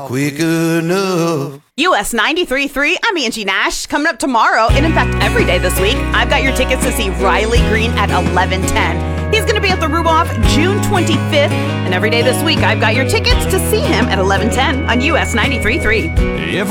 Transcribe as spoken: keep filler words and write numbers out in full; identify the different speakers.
Speaker 1: quick enough.
Speaker 2: U S ninety-three point three, I'm Angie Nash. Coming up tomorrow, and in fact every day this week, I've got your tickets to see Riley Green at eleven ten. He's going to be at the Ruboff June twenty-fifth, and every day this week, I've got your tickets to see him at eleven ten on U S ninety-three point three.